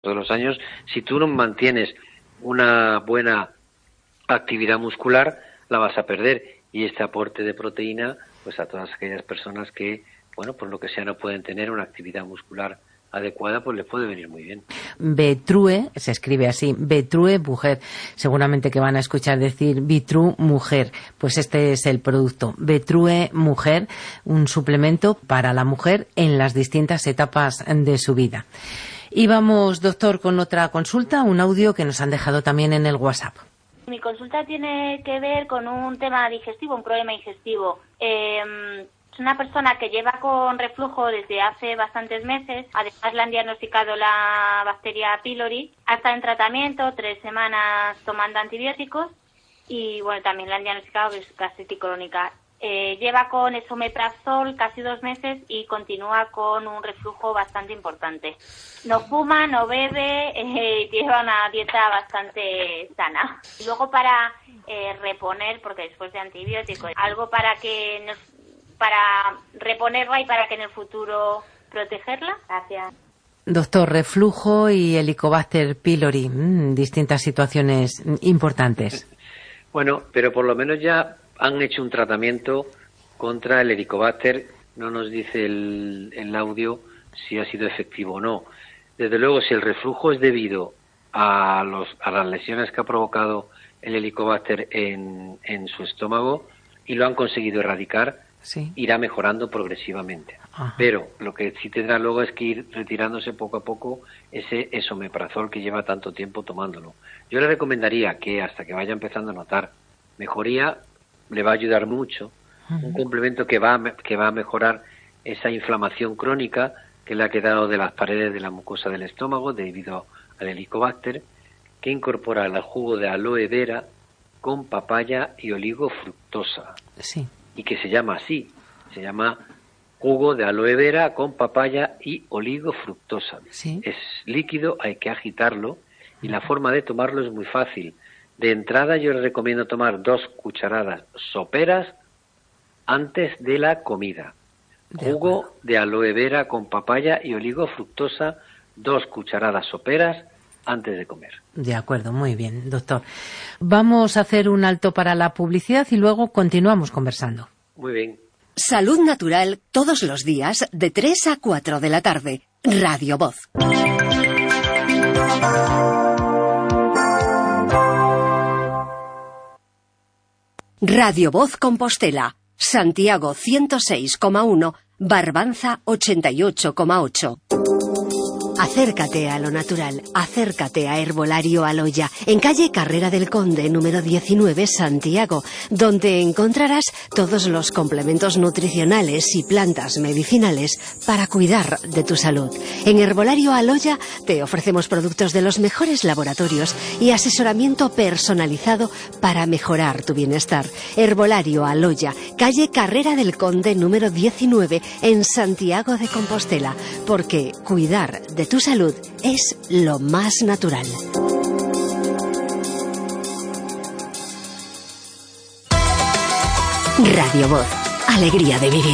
de los años, si tú no mantienes una buena actividad muscular, la vas a perder. Y este aporte de proteína, pues a todas aquellas personas que, bueno, por lo que sea no pueden tener una actividad muscular adecuada, pues les puede venir muy bien. Betrue, se escribe así, Betrue mujer. Seguramente que van a escuchar decir Vitru mujer. Pues este es el producto, Betrue mujer, un suplemento para la mujer en las distintas etapas de su vida. Y vamos, doctor, con otra consulta, un audio que nos han dejado también en el WhatsApp. Mi consulta tiene que ver con un tema digestivo, un problema digestivo. Es una persona que lleva con reflujo desde hace bastantes meses. Además le han diagnosticado la bacteria pylori. Ha estado en tratamiento 3 semanas tomando antibióticos y bueno, también le han diagnosticado gastritis crónica. Lleva con esomeprazol casi 2 meses y continúa con un reflujo bastante importante. No fuma, no bebe, lleva una dieta bastante sana. Y luego para reponer, porque después de antibióticos, algo para reponerla y para que en el futuro protegerla. Gracias. Doctor, reflujo y Helicobacter pylori, distintas situaciones importantes. Bueno, pero por lo menos ya han hecho un tratamiento contra el Helicobacter. No nos dice el audio si ha sido efectivo o no. Desde luego, si el reflujo es debido a las lesiones que ha provocado el Helicobacter en su estómago y lo han conseguido erradicar, sí, irá mejorando progresivamente. Ajá. Pero lo que sí tendrá luego es que ir retirándose poco a poco ese esomeprazol que lleva tanto tiempo tomándolo. Yo le recomendaría que hasta que vaya empezando a notar mejoría, le va a ayudar mucho. Un complemento que va a mejorar esa inflamación crónica que le ha quedado de las paredes de la mucosa del estómago debido al Helicobacter, que incorpora el jugo de aloe vera con papaya y oligofructosa. Sí. Y que se llama así, se llama jugo de aloe vera con papaya y oligofructosa. Sí. Es líquido, hay que agitarlo y la forma de tomarlo es muy fácil. De entrada yo le recomiendo tomar 2 cucharadas soperas antes de la comida. Jugo de aloe vera con papaya y oligofructosa, 2 cucharadas soperas antes de comer. De acuerdo, muy bien, doctor. Vamos a hacer un alto para la publicidad y luego continuamos conversando. Muy bien. Salud Natural todos los días de 3 a 4 de la tarde. Radio Voz. Radio Voz Compostela, Santiago 106,1, Barbanza 88,8. Acércate a lo natural, acércate a Herbolario Aloya, en calle Carrera del Conde, número 19, Santiago, donde encontrarás todos los complementos nutricionales y plantas medicinales para cuidar de tu salud. En Herbolario Aloya te ofrecemos productos de los mejores laboratorios y asesoramiento personalizado para mejorar tu bienestar. Herbolario Aloya, calle Carrera del Conde, número 19, en Santiago de Compostela, porque cuidar de tu salud es lo más natural. Radio Voz, alegría de vivir.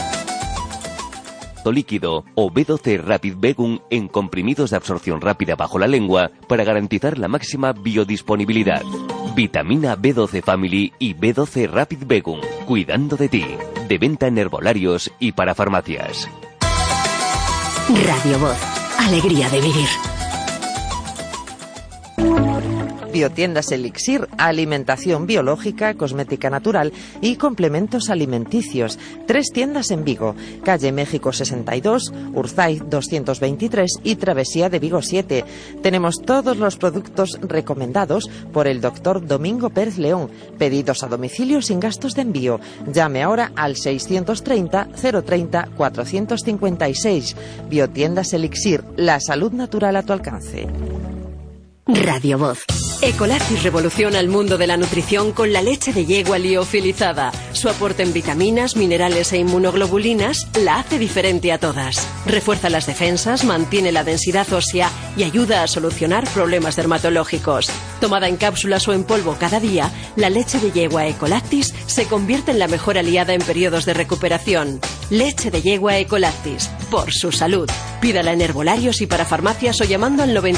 Líquido o B12 Rapid Begum en comprimidos de absorción rápida bajo la lengua para garantizar la máxima biodisponibilidad. Vitamina B12 Family y B12 Rapid Begum, cuidando de ti. De venta en herbolarios y para farmacias. Radio Voz, alegría de vivir. Biotiendas Elixir, alimentación biológica, cosmética natural y complementos alimenticios. 3 tiendas en Vigo, calle México 62, Urzaiz 223 y Travesía de Vigo 7. Tenemos todos los productos recomendados por el doctor Domingo Pérez León. Pedidos a domicilio sin gastos de envío. Llame ahora al 630 030 456. Biotiendas Elixir, la salud natural a tu alcance. Radio Voz. Ecolactis revoluciona el mundo de la nutrición con la leche de yegua liofilizada. Su aporte en vitaminas, minerales e inmunoglobulinas la hace diferente a todas. Refuerza las defensas, mantiene la densidad ósea y ayuda a solucionar problemas dermatológicos. Tomada en cápsulas o en polvo cada día, la leche de yegua Ecolactis se convierte en la mejor aliada en periodos de recuperación. Leche de yegua Ecolactis. por su salud. Pídala en herbolarios y para farmacias o llamando al 90